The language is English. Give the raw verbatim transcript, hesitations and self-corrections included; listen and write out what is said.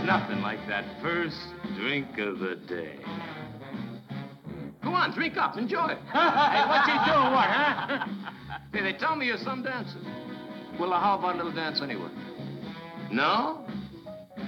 nothing like that first drink of the day. Go on, drink up, enjoy it. Hey, what you doing, what, huh? Hey, they tell me you're some dancer. Well, uh, how about a little dance anyway? No?